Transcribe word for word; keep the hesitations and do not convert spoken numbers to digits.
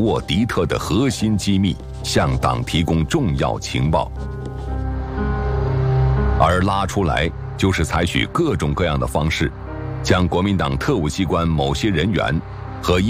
握敌特的核心机密，向党提供重要情报。而拉出来就是采取各种各样的方式，将国民党特务机关某些人员和